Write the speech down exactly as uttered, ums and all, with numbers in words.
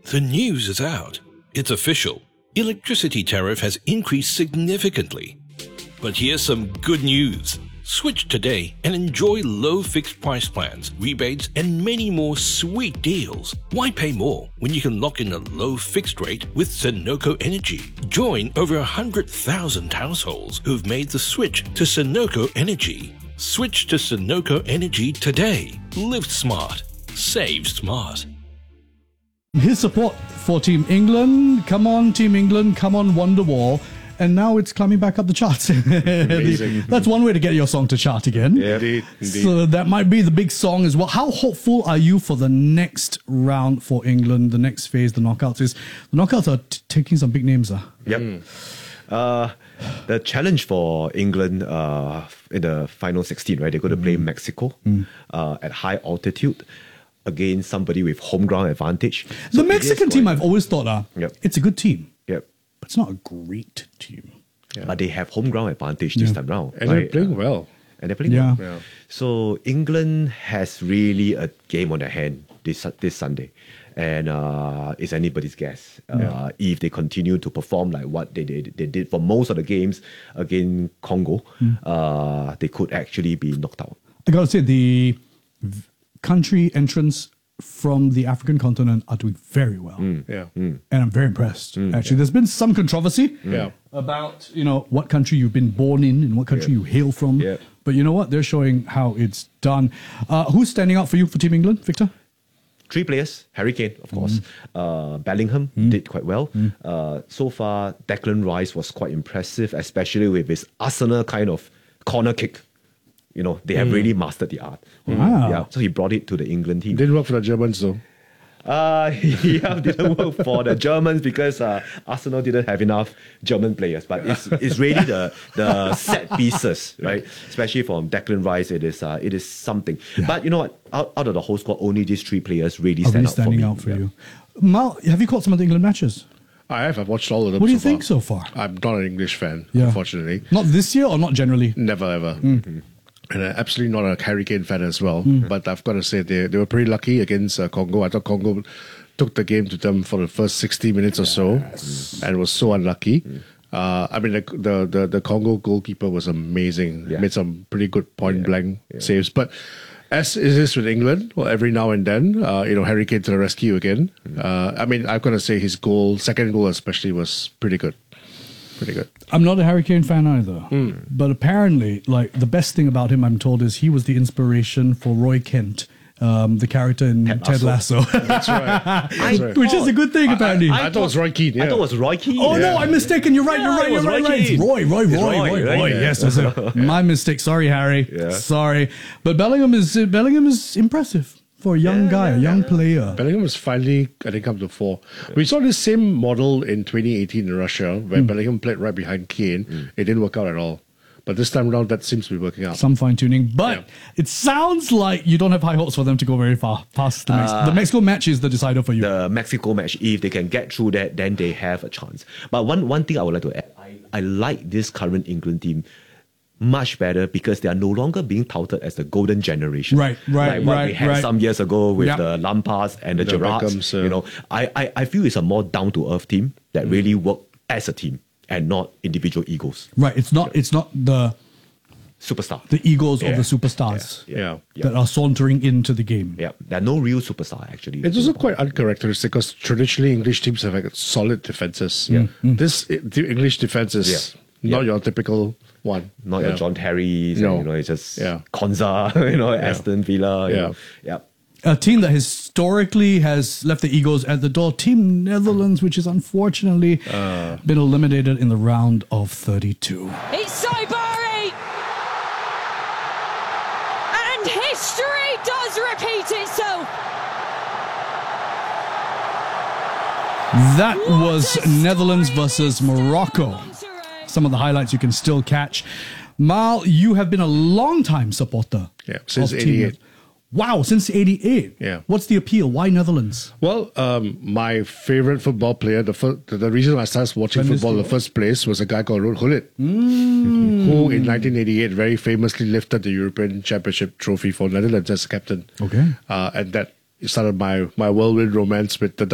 The news is out. It's official. Electricity tariff has increased significantly. But here's some good news. Switch today and enjoy low fixed price plans, rebates, and many more sweet deals. Why pay more when you can lock in a low fixed rate with Sunoco Energy? Join over one hundred thousand households who've made the switch to Sunoco Energy. Switch to Sunoco Energy today. Live smart. Save smart. His support for Team England, come on Team England, come on Wonderwall, and now it's climbing back up the charts. That's one way to get your song to chart again. Yeah, indeed, indeed. So that might be the big song as well. How hopeful are you for the next round for England, the next phase, the knockouts? Is the knockouts are t- taking some big names. Uh. Yep. Mm. Uh, the challenge for England uh, in the final sixteen, right? They're going to play mm. Mexico mm. Uh, at high altitude against somebody with home ground advantage. So the Mexican team, I've always thought, uh, yep. it's a good team. Yep. But it's not a great team. Yeah. But they have home ground advantage this yeah. time round. And right? they're playing well. And they're playing yeah. well. Yeah. So England has really a game on their hand this this Sunday. And uh, it's anybody's guess. Uh, yeah. If they continue to perform like what they did, they did for most of the games against Congo, mm. uh, they could actually be knocked out. I got to say, the country entrants from the African continent are doing very well. Mm. Yeah. Mm. And I'm very impressed, mm. actually. Yeah. There's been some controversy yeah. about, you know, what country you've been born in and what country yeah. you hail from. Yeah. But you know what? They're showing how it's done. Uh, who's standing out for you for Team England, Victor? Three players. Harry Kane, of course. Mm. Uh, Bellingham mm. did quite well. Mm. Uh, so far, Declan Rice was quite impressive, especially with his Arsenal kind of corner kick. You know, they have mm. really mastered the art. Wow. Yeah, so he brought it to the England team. Didn't work for the Germans though. Uh, yeah, didn't work for the Germans because uh, Arsenal didn't have enough German players. But it's it's really the the set pieces, right? Especially from Declan Rice, it is uh, it is something. Yeah. But you know what? Out, out of the whole squad, only these three players really Are stand really out for me. standing out for yeah. you. Mal, have you caught some of the England matches? I have. I've watched all of them. What do you so think far. so far? I'm not an English fan, yeah. unfortunately. Not this year or not generally? Never ever. Mm. Mm-hmm. And I'm absolutely not a Harry Kane fan as well. Mm. But I've got to say, they they were pretty lucky against uh, Congo. I thought Congo took the game to them for the first sixty minutes or so, yes. and was so unlucky. Mm. Uh, I mean, the, the the the Congo goalkeeper was amazing. Yeah. Made some pretty good point yeah. blank yeah. saves. But as it is with England, well, every now and then, uh, you know, Harry Kane to the rescue again. Mm. Uh, I mean, I've got to say his goal, second goal especially, was pretty good. Pretty good. I'm not a Harry Kane fan either. Mm. But apparently, like, the best thing about him, I'm told, is he was the inspiration for Roy Kent, um, the character in Ted, Ted Lasso. That's right. That's right. Which is a good thing, apparently. I, I, I thought it was Roy Keane. Yeah. I thought it was Roy Keane. Oh, yeah. no, I'm mistaken. You're right, yeah, you're right, you're right, Roy right. It's Roy, Roy, Roy, it's Roy, Roy, Roy. right? Yes, that's it. My mistake. Sorry, Harry. Yeah. Sorry. But Bellingham is uh, Bellingham is impressive. For a young yeah, guy, a young yeah. player. Bellingham was finally, I think, come to four. Yeah. We saw this same model in twenty eighteen in Russia, where mm. Bellingham played right behind Kane. Mm. It didn't work out at all. But this time around, that seems to be working out. Some fine-tuning. But yeah. it sounds like you don't have high hopes for them to go very far past the Mex- uh, The Mexico match is the decider for you. The Mexico match, if they can get through that, then they have a chance. But one, one thing I would like to add, I, I like this current England team much better because they are no longer being touted as the golden generation. Right, right, like what right, we had right. some years ago with yep. the Lampards and the, the Gerrards. Beckhams, uh, you know, I, I, I feel it's a more down-to-earth team that mm. really work as a team and not individual egos. Right, it's not, yeah. it's not the superstar, the egos yeah. of the superstars yeah. Yeah. Yeah. that are sauntering into the game. Yeah, there are no real superstar actually. It's also quite uncharacteristic because traditionally English teams have like solid defenses. Yeah. Mm. This the English defense is yeah. not yeah. your typical one. Not yeah. your John Terry's, no. and, you know, it's just yeah. Konza, you know, yeah. Aston Villa. You yeah. know, yeah. A team that historically has left the egos at the door, Team Netherlands, which has unfortunately uh. been eliminated in the round of thirty-two. It's Saibari! And history does repeat itself! That was Netherlands versus Morocco. Some of the highlights you can still catch. Mal, you have been a long-time supporter. Yeah, since eighty-eight. Wow, since eighty-eight. Yeah. What's the appeal? Why Netherlands? Well, um, my favorite football player, the first, the reason I started watching Van football in the first place was a guy called Ruud Gullit, mm. who in nineteen eighty-eight very famously lifted the European Championship trophy for Netherlands as captain. Okay. Uh, and that started my, my whirlwind romance with the